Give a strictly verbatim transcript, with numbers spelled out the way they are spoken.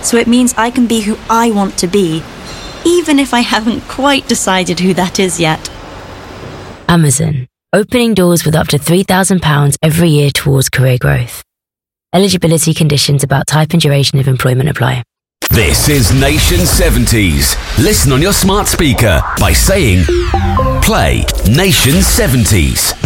so it means I can be who I want to be, even if I haven't quite decided who that is yet. Amazon, opening doors with up to three thousand pounds every year towards career growth. Eligibility conditions about type and duration of employment apply. This is Nation seventies. Listen on your smart speaker by saying, play Nation seventies.